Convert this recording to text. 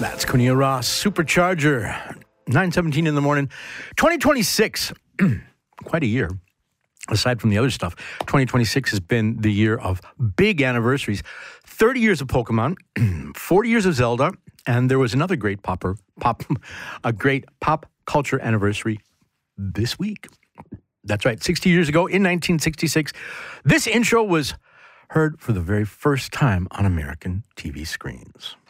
That's Cornelia Ross, Supercharger, 9:17 in the morning. 2026, quite a year. Aside from the other stuff, 2026 has been the year of big anniversaries. 30 years of Pokemon, 40 years of Zelda, and there was another great pop culture anniversary this week. That's right, 60 years ago in 1966, this intro was heard for the very first time on American TV screens.